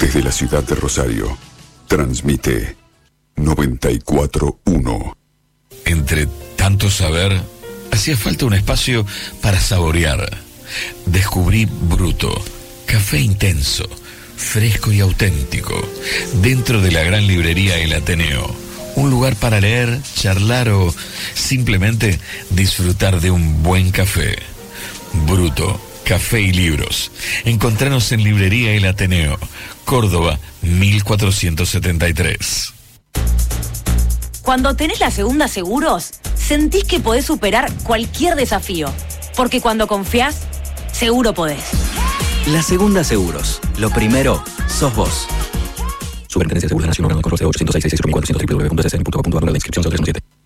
Desde la ciudad de Rosario, transmite 94.1. Entre tanto saber, hacía falta un espacio para saborear. Descubrí Bruto, café intenso, fresco y auténtico, dentro de la gran librería El Ateneo. Un lugar para leer, charlar o simplemente disfrutar de un buen café. Bruto, café y libros. Encontranos en Librería El Ateneo, Córdoba, 1473. Cuando tenés la Segunda Seguros, sentís que podés superar cualquier desafío. Porque cuando confiás, seguro podés. La Segunda Seguros. Lo primero, sos vos. Superintendencia de Seguros de Nación, 806 660 www.ssn.gov.ar, la inscripción 0317.